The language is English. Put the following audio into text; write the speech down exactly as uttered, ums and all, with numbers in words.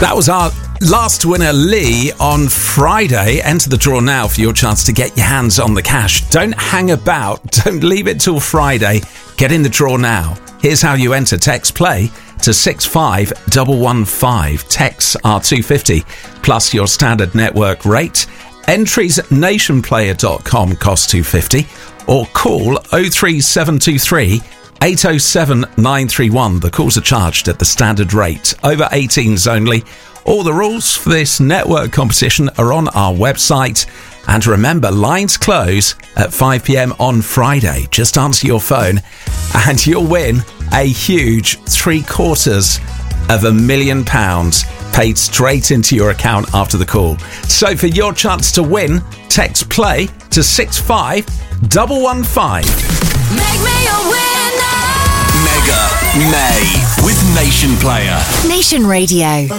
That was our last winner, Lee, on Friday. Enter the draw now for your chance to get your hands on the cash. Don't hang about. Don't leave it till Friday. Get in the draw now. Here's how you enter. Text play to six five one one five. Texts are two dollars fifty plus your standard network rate. Entries nation player dot com cost two dollars fifty or call oh three seven two three eight oh seven nine three one. The calls are charged at the standard rate. Over eighteens only. All the rules for this network competition are on our website. And remember, lines close at five p.m. on Friday. Just answer your phone and you'll win a huge three quarters of a million pounds paid straight into your account after the call. So for your chance to win, text play to six five one one five. Make me a winner! Mega May with Nation Player. Nation Radio.